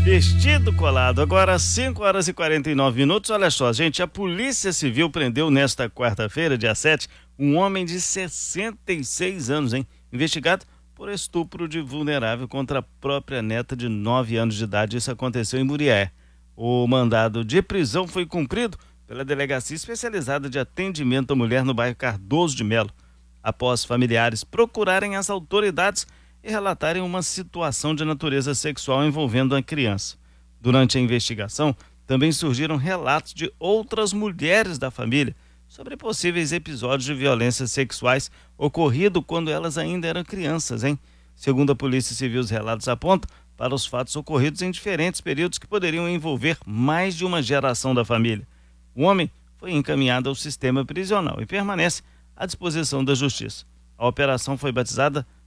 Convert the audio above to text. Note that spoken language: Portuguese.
Vestido colado, agora 5h49. Olha só, gente, a Polícia Civil prendeu nesta quarta-feira, dia 7, um homem de 66 anos, investigado por estupro de vulnerável contra a própria neta de 9 anos de idade. Isso aconteceu em Murié. O mandado de prisão foi cumprido pela Delegacia Especializada de Atendimento à Mulher no bairro Cardoso de Melo, após familiares procurarem as autoridades e relatarem uma situação de natureza sexual envolvendo a criança. Durante a investigação, também surgiram relatos de outras mulheres da família sobre possíveis episódios de violências sexuais ocorridos quando elas ainda eram crianças, Segundo a Polícia Civil, os relatos apontam para os fatos ocorridos em diferentes períodos que poderiam envolver mais de uma geração da família. O homem foi encaminhado ao sistema prisional e permanece à disposição da Justiça. A operação foi batizada